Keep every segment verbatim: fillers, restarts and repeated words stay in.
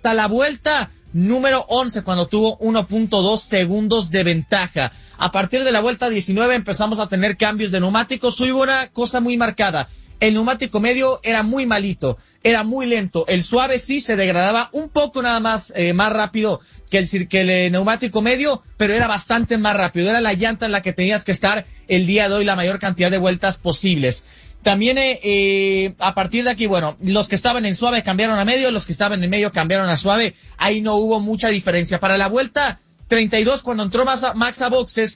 hasta la vuelta número once, cuando tuvo uno punto dos segundos de ventaja. A partir de la vuelta diecinueve empezamos a tener cambios de neumáticos. Hubo una cosa muy marcada. El neumático medio era muy malito, era muy lento. El suave sí se degradaba un poco nada más, eh, más rápido que el, que el eh, neumático medio, pero era bastante más rápido. Era la llanta en la que tenías que estar el día de hoy la mayor cantidad de vueltas posibles. También, eh, eh, a partir de aquí, bueno, los que estaban en suave cambiaron a medio, los que estaban en medio cambiaron a suave. Ahí no hubo mucha diferencia. Para la vuelta treinta y dos, cuando entró Max a, Max a boxes,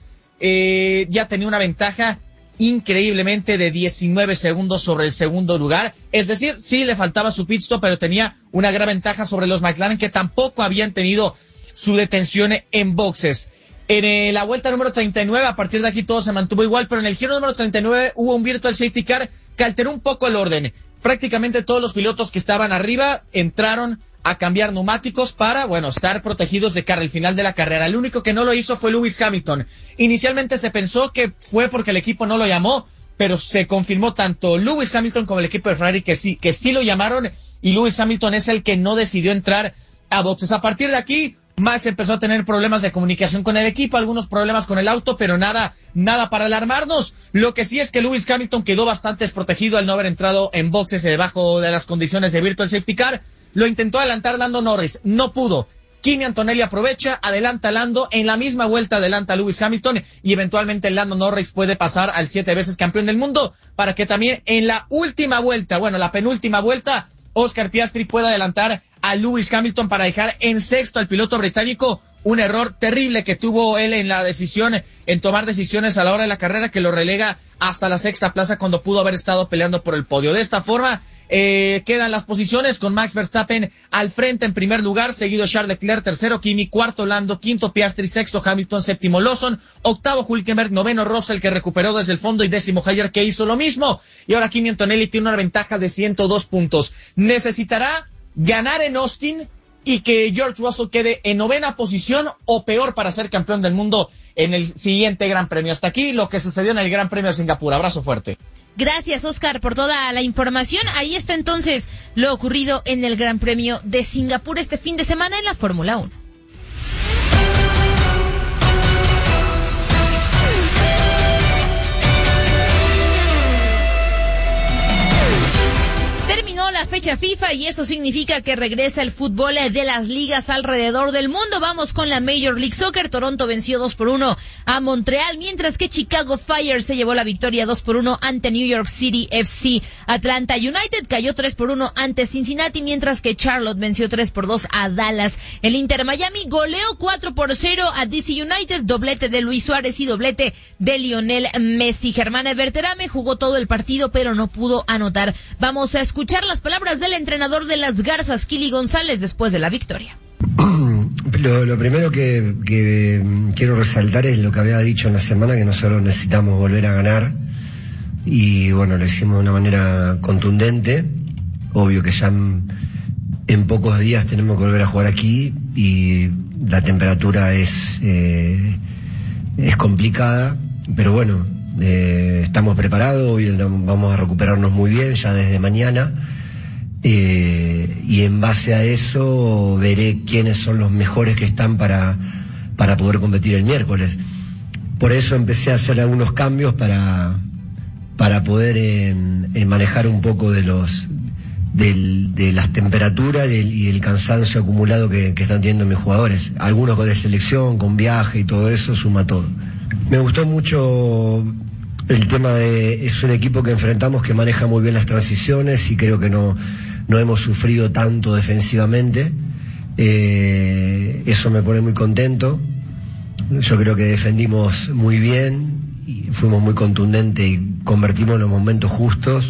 eh, ya tenía una ventaja increíblemente de diecinueve segundos sobre el segundo lugar. Es decir, sí le faltaba su pit stop, pero tenía una gran ventaja sobre los McLaren, que tampoco habían tenido su detención en boxes. En eh, la vuelta número treinta y nueve, a partir de aquí todo se mantuvo igual, pero en el giro número treinta y nueve hubo un virtual safety car que alteró un poco el orden. Prácticamente todos los pilotos que estaban arriba entraron a cambiar neumáticos para, bueno, estar protegidos de cara al final de la carrera. El único que no lo hizo fue Lewis Hamilton. Inicialmente se pensó que fue porque el equipo no lo llamó, pero se confirmó tanto Lewis Hamilton como el equipo de Ferrari que sí, que sí lo llamaron, y Lewis Hamilton es el que no decidió entrar a boxes. A partir de aquí, Max empezó a tener problemas de comunicación con el equipo, algunos problemas con el auto, pero nada, nada para alarmarnos. Lo que sí es que Lewis Hamilton quedó bastante desprotegido al no haber entrado en boxes debajo de las condiciones de virtual safety car. Lo intentó adelantar Lando Norris, no pudo. Kimi Antonelli aprovecha, adelanta a Lando, en la misma vuelta adelanta a Lewis Hamilton, y eventualmente Lando Norris puede pasar al siete veces campeón del mundo, para que también en la última vuelta, bueno, la penúltima vuelta, Oscar Piastri pueda adelantar a Lewis Hamilton para dejar en sexto al piloto británico. Un error terrible que tuvo él en la decisión, en tomar decisiones a la hora de la carrera, que lo relega hasta la sexta plaza cuando pudo haber estado peleando por el podio. De esta forma, eh, quedan las posiciones con Max Verstappen al frente en primer lugar, seguido Charles Leclerc, tercero Kimi, cuarto Lando, quinto Piastri, sexto Hamilton, séptimo Lawson, octavo Hülkenberg, noveno Russell, que recuperó desde el fondo, y décimo Hülkenberg, que hizo lo mismo. Y ahora Kimi Antonelli tiene una ventaja de ciento dos puntos. Necesitará ganar en Austin y que George Russell quede en novena posición o peor para ser campeón del mundo en el siguiente Gran Premio. Hasta aquí lo que sucedió en el Gran Premio de Singapur. Abrazo fuerte. Gracias, Oscar, por toda la información. Ahí está entonces lo ocurrido en el Gran Premio de Singapur este fin de semana en la Fórmula uno. Terminó la fecha FIFA y eso significa que regresa el fútbol de las ligas alrededor del mundo. Vamos con la Major League Soccer. Toronto venció dos por uno a Montreal, mientras que Chicago Fire se llevó la victoria dos por uno ante New York City F C. Atlanta United cayó tres por uno ante Cincinnati, mientras que Charlotte venció tres por dos a Dallas. El Inter Miami goleó cuatro por cero a D C United, doblete de Luis Suárez y doblete de Lionel Messi. Germán Berterame jugó todo el partido, pero no pudo anotar. Vamos a escuchar escuchar las palabras del entrenador de las Garzas, Kili González, después de la victoria. Lo, lo primero que, que quiero resaltar es lo que había dicho en la semana, que nosotros necesitamos volver a ganar, y bueno, lo hicimos de una manera contundente. Obvio que ya en, en pocos días tenemos que volver a jugar aquí, y la temperatura es, eh, es complicada, pero bueno, Eh, estamos preparados, hoy vamos a recuperarnos muy bien ya desde mañana, eh, y en base a eso veré quiénes son los mejores que están para, para poder competir el miércoles. Por eso empecé a hacer algunos cambios para, para poder en, en manejar un poco de los del, de las temperaturas del, y el cansancio acumulado que, que están teniendo mis jugadores. Algunos de selección, con viaje y todo eso, suma todo. Me gustó mucho el tema de, es un equipo que enfrentamos que maneja muy bien las transiciones, y creo que no, no hemos sufrido tanto defensivamente. Eh, eso me pone muy contento. Yo creo que defendimos muy bien, y fuimos muy contundentes y convertimos los momentos justos,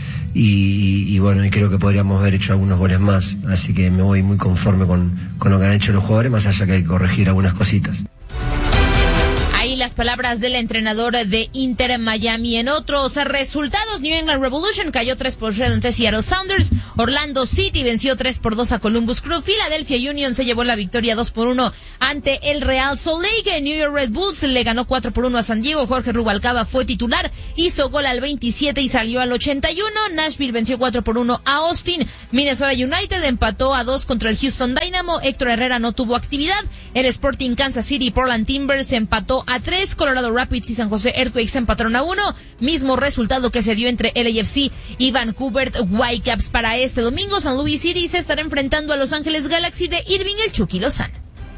y, y, y bueno, y creo que podríamos haber hecho algunos goles más, así que me voy muy conforme con, con lo que han hecho los jugadores, más allá que hay que corregir algunas cositas. Ahí las las palabras del entrenador de Inter Miami. En otros resultados, New England Revolution cayó tres por cero ante Seattle Sounders. Orlando City venció tres por dos a Columbus Crew. Philadelphia Union se llevó la victoria dos por uno ante el Real Salt Lake. New York Red Bulls le ganó cuatro por uno a San Diego. Jorge Rubalcaba fue titular, hizo gol al veintisiete y salió al ochenta y uno. Nashville venció cuatro por uno a Austin. Minnesota United empató a dos contra el Houston Dynamo. Héctor Herrera no tuvo actividad. El Sporting Kansas City y Portland Timbers empató a tres. Colorado Rapids y San José Earthquakes empataron a uno. Mismo resultado que se dio entre L A F C y Vancouver Whitecaps. Para este domingo, San Luis City se estará enfrentando a Los Ángeles Galaxy de Irving el Chucky Lozano.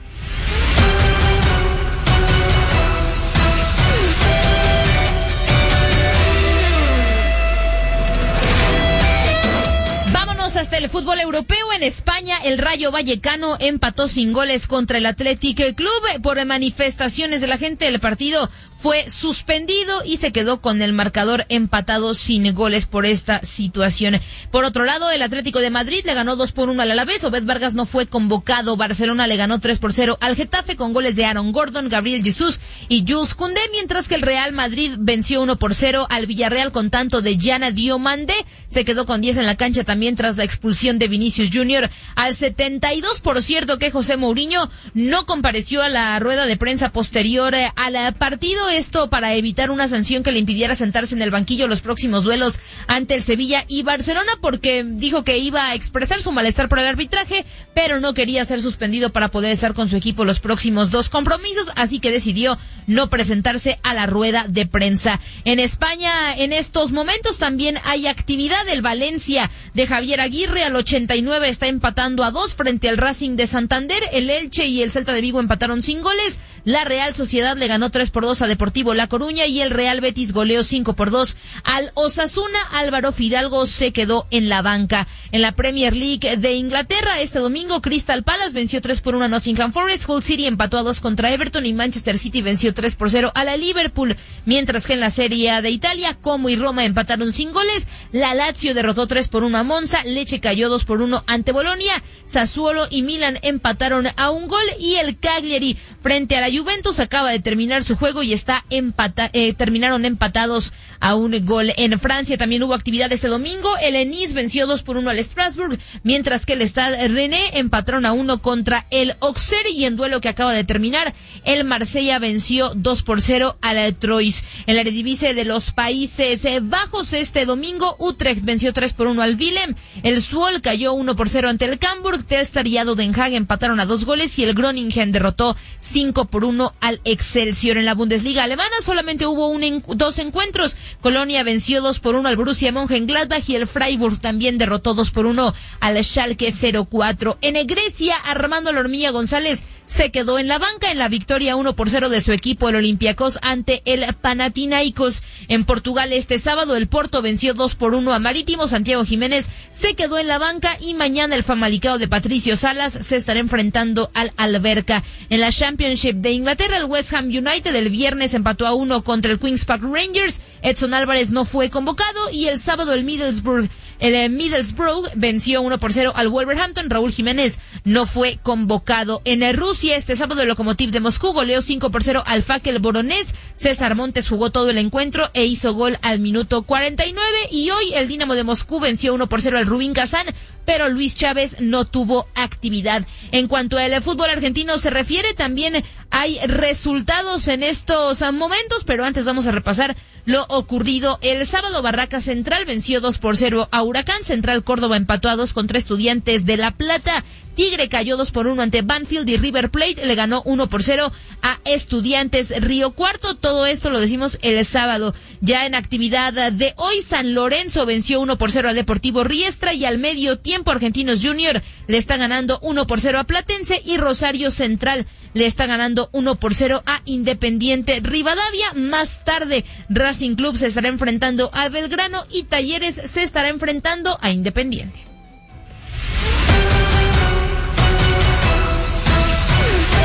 Hasta el fútbol europeo. En España, el Rayo Vallecano empató sin goles contra el Athletic Club. Por manifestaciones de la gente, el partido fue suspendido y se quedó con el marcador empatado sin goles por esta situación. Por otro lado, el Atlético de Madrid le ganó dos por uno al Alavés. Obed Vargas no fue convocado. Barcelona le ganó tres por cero al Getafe con goles de Aaron Gordon, Gabriel Jesús y Jules Koundé, mientras que el Real Madrid venció uno por cero al Villarreal con tanto de Yana Diomandé. Se quedó con diez en la cancha también tras la expulsión de Vinicius Junior al setenta y dos. Por cierto, que José Mourinho no compareció a la rueda de prensa posterior al partido. Esto para evitar una sanción que le impidiera sentarse en el banquillo los próximos duelos ante el Sevilla y Barcelona, porque dijo que iba a expresar su malestar por el arbitraje, pero no quería ser suspendido para poder estar con su equipo los próximos dos compromisos, así que decidió no presentarse a la rueda de prensa. En España, en estos momentos también hay actividad. El Valencia de Javier Aguirre al ochenta y nueve está empatando a dos frente al Racing de Santander. El Elche y el Celta de Vigo empataron sin goles. La Real Sociedad le ganó tres por dos a Deportivo La Coruña y el Real Betis goleó cinco por dos al Osasuna. Álvaro Fidalgo se quedó en la banca. En la Premier League de Inglaterra, este domingo, Crystal Palace venció tres por uno a Nottingham Forest. Hull City empató a dos contra Everton y Manchester City venció tres por cero a la Liverpool. Mientras que en la Serie A de Italia, Como y Roma empataron sin goles. La Lazio derrotó tres por uno a Monza. Lecce cayó dos por uno ante Bolonia. Sassuolo y Milan empataron a un gol y el Cagliari frente a la Juventus acaba de terminar su juego y está empata eh, terminaron empatados a un gol. En Francia también hubo actividad este domingo. El Nice venció dos por uno al Strasbourg, mientras que el Stade Rennais empataron a uno contra el Auxerre y en duelo que acaba de terminar, el Marsella venció dos por cero al Troyes. En la Eredivisie de los Países Bajos este domingo, Utrecht venció tres por uno al Willem. El Zwolle cayó uno por cero ante el Cambuur. Telstar y ADO Den Haag empataron a dos goles y el Groningen derrotó cinco por uno al Excelsior. En la Bundesliga alemana solamente hubo un en, dos encuentros. Colonia venció dos por uno al Borussia Mönchengladbach y el Freiburg también derrotó dos por uno al Schalke cero cuatro. En Grecia, Armando La Hormiga González se quedó en la banca en la victoria uno por cero de su equipo, el Olympiacos, ante el Panathinaikos. En Portugal este sábado, el Porto venció dos por uno a Marítimo. Santiago Jiménez se quedó en la banca y mañana el Famalicão de Patricio Salas se estará enfrentando al Alverca. En la Championship de Inglaterra, el West Ham United el viernes empató a uno contra el Queen's Park Rangers. Edson Álvarez no fue convocado y el sábado el Middlesbrough El Middlesbrough venció uno por cero al Wolverhampton. Raúl Jiménez no fue convocado. En Rusia, este sábado, el Lokomotiv de Moscú goleó cinco por cero al Fakel Voronezh. César Montes jugó todo el encuentro e hizo gol al minuto cuarenta y nueve. Y hoy, el Dinamo de Moscú venció uno por cero al Rubin Kazán, pero Luis Chávez no tuvo actividad. En cuanto al fútbol argentino se refiere, también hay resultados en estos momentos, pero antes vamos a repasar lo ocurrido el sábado. Barracas Central venció dos por cero a Huracán. Central Córdoba empató a dos contra Estudiantes de La Plata. Tigre cayó dos por uno ante Banfield y River Plate le ganó uno por cero a Estudiantes Río Cuarto. Todo esto lo decimos el sábado. Ya en actividad de hoy, San Lorenzo venció uno por cero a Deportivo Riestra y al medio tiempo Argentinos Junior le está ganando uno por cero a Platense y Rosario Central le está ganando uno por cero a Independiente Rivadavia. Más tarde, Racing Club se estará enfrentando a Belgrano y Talleres se estará enfrentando a Independiente.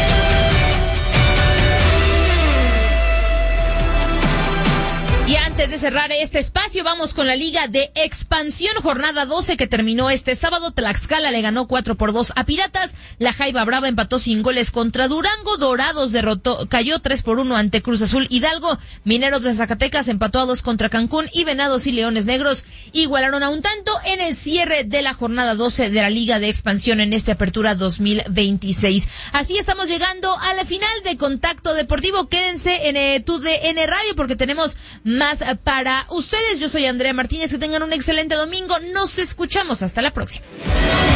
Y antes de de cerrar este espacio, vamos con la Liga de Expansión, jornada doce que terminó este sábado. Tlaxcala le ganó cuatro por dos a Piratas. La Jaiba Brava empató sin goles contra Durango. Dorados derrotó, cayó tres por uno ante Cruz Azul Hidalgo. Mineros de Zacatecas empató a dos contra Cancún y Venados y Leones Negros igualaron a un tanto en el cierre de la jornada doce de la Liga de Expansión en esta apertura dos mil veintiséis. Así estamos llegando a la final de Contacto Deportivo. Quédense en eh, tu D N Radio porque tenemos más para ustedes. Yo soy Andrea Martínez, que tengan un excelente domingo. Nos escuchamos hasta la próxima.